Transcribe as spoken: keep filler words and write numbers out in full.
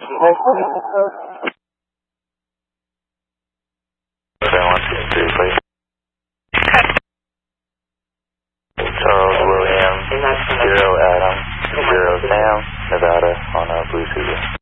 one two three, please. Charles William, zero Adam, zero Sam, Nevada on a Blue Subaru.